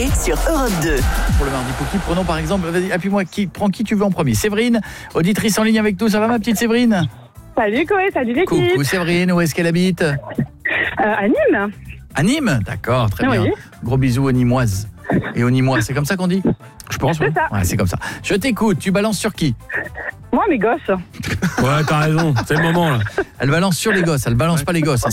sur Europe 2. Pour le mardi Cookie, prenons par exemple, vas-y, appuie-moi, prends qui tu veux en premier. Séverine, auditrice en ligne avec nous, ça va ma petite Séverine? Salut Koé, salut l'équipe. Coucou Séverine, où est-ce qu'elle habite? À Nîmes. À Nîmes? D'accord, très bien. Oui. Gros bisous aux Nîmoises et aux Nîmois, c'est comme ça qu'on dit? Je pense, C'est ça. Ouais, c'est comme ça. Je t'écoute, tu balances sur qui? Moi, mes gosses. Ouais, t'as raison, c'est le moment là. Elle balance sur les gosses, elle balance pas les gosses.